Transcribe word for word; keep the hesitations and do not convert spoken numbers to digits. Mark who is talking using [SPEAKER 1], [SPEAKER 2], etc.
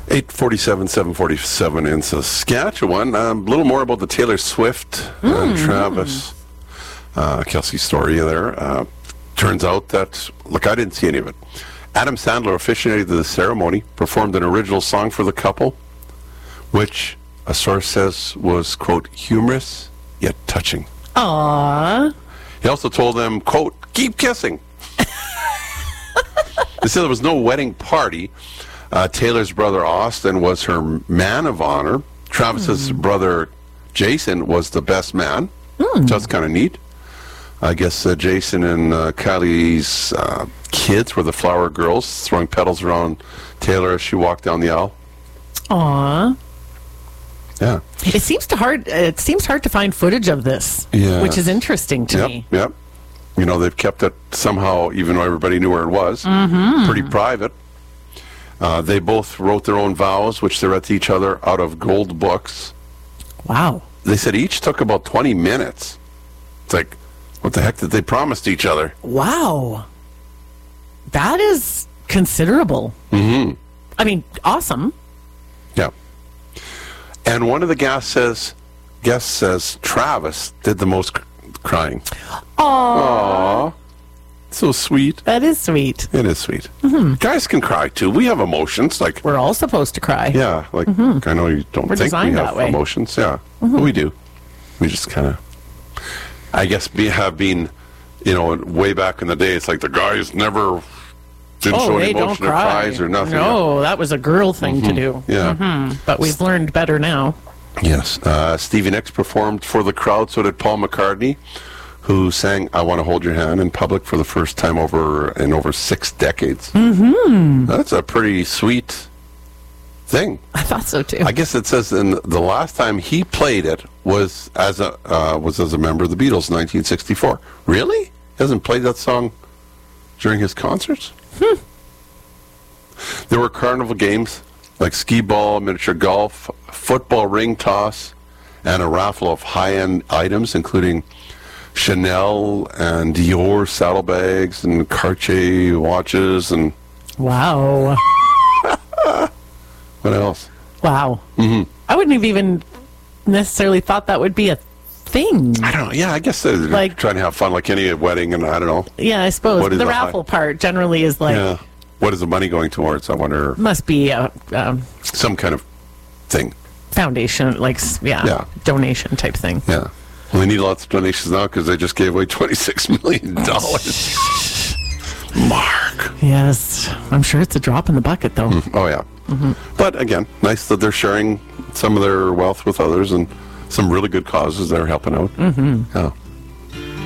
[SPEAKER 1] eight forty-seven, seven forty-seven in Saskatchewan. Um, a little more about the Taylor Swift
[SPEAKER 2] Mm.
[SPEAKER 1] and Travis uh, Kelce story there. Uh, turns out that, look, I didn't see any of it. Adam Sandler officiated the ceremony, performed an original song for the couple, which a source says was, quote, humorous yet touching.
[SPEAKER 2] Aww.
[SPEAKER 1] He also told them, quote, keep kissing. They said there was no wedding party. Uh, Taylor's brother Austin was her man of honor. Travis's mm. brother Jason was the best man. Mm. So that's kind of neat. I guess uh, Jason and uh, Kylie's uh, kids were the flower girls, throwing petals around Taylor as she walked down the aisle.
[SPEAKER 2] Aww.
[SPEAKER 1] Yeah.
[SPEAKER 2] It seems to hard. It seems hard to find footage of this,
[SPEAKER 1] yeah.
[SPEAKER 2] which is interesting to
[SPEAKER 1] yep,
[SPEAKER 2] me.
[SPEAKER 1] Yep. You know, they've kept it somehow, even though everybody knew where it was, mm-hmm. pretty private. Uh, they both wrote their own vows, which they read to each other out of gold books.
[SPEAKER 2] Wow.
[SPEAKER 1] They said each took about twenty minutes. It's like, what the heck did they promise to each other?
[SPEAKER 2] Wow. That is considerable.
[SPEAKER 1] Mm-hmm.
[SPEAKER 2] I mean, awesome.
[SPEAKER 1] Yeah. And one of the guests says, guest says Travis did the most cr- crying.
[SPEAKER 2] Aww.
[SPEAKER 1] Aww. So sweet.
[SPEAKER 2] That is sweet.
[SPEAKER 1] It is sweet.
[SPEAKER 2] Mm-hmm.
[SPEAKER 1] Guys can cry too. We have emotions. Like
[SPEAKER 2] we're all supposed to cry.
[SPEAKER 1] Yeah. Like
[SPEAKER 2] mm-hmm.
[SPEAKER 1] I know you don't
[SPEAKER 2] we're
[SPEAKER 1] think we have
[SPEAKER 2] that
[SPEAKER 1] emotions. Yeah.
[SPEAKER 2] Mm-hmm.
[SPEAKER 1] But we do. We just kind of, I guess, be, have been, you know, way back in the day. It's like the guys never didn't
[SPEAKER 2] oh,
[SPEAKER 1] show
[SPEAKER 2] they
[SPEAKER 1] any emotion
[SPEAKER 2] don't
[SPEAKER 1] or
[SPEAKER 2] cry.
[SPEAKER 1] cries or nothing.
[SPEAKER 2] No, yeah. That was a girl thing
[SPEAKER 1] mm-hmm.
[SPEAKER 2] to do.
[SPEAKER 1] Yeah.
[SPEAKER 2] Mm-hmm. But we've learned better now.
[SPEAKER 1] Yes. Uh, Stevie Nicks performed for the crowd. So did Paul McCartney, who sang I Want to Hold Your Hand in public for the first time over in over six decades.
[SPEAKER 2] Mm-hmm.
[SPEAKER 1] That's a pretty sweet thing.
[SPEAKER 2] I thought so too.
[SPEAKER 1] I guess it says in the last time he played it was as a uh, was as a member of the Beatles in nineteen sixty-four. Really? He hasn't played that song during his concerts?
[SPEAKER 2] Hmm.
[SPEAKER 1] There were carnival games like skee ball, miniature golf, football ring toss, and a raffle of high-end items, including Chanel and Dior saddlebags and Cartier watches and
[SPEAKER 2] wow.
[SPEAKER 1] What else?
[SPEAKER 2] Wow.
[SPEAKER 1] Mm-hmm.
[SPEAKER 2] I wouldn't have even necessarily thought that would be a thing.
[SPEAKER 1] I don't know. Yeah, I guess they're
[SPEAKER 2] like,
[SPEAKER 1] trying to have fun like any wedding, and I don't know.
[SPEAKER 2] Yeah, I suppose.
[SPEAKER 1] What
[SPEAKER 2] The,
[SPEAKER 1] is the
[SPEAKER 2] raffle
[SPEAKER 1] high?
[SPEAKER 2] part generally is like...
[SPEAKER 1] Yeah. What is the money going towards? I wonder.
[SPEAKER 2] Must be a... Um,
[SPEAKER 1] some kind of thing.
[SPEAKER 2] Foundation, like, yeah,
[SPEAKER 1] yeah.
[SPEAKER 2] donation type thing.
[SPEAKER 1] Yeah. Well, they need lots of donations now because they just gave away twenty-six million dollars. Mark.
[SPEAKER 2] Yes. I'm sure it's a drop in the bucket, though.
[SPEAKER 1] Mm. Oh, yeah.
[SPEAKER 2] Mm-hmm.
[SPEAKER 1] But, again, nice that they're sharing some of their wealth with others and some really good causes they're helping out.
[SPEAKER 2] Mm-hmm.
[SPEAKER 1] Yeah.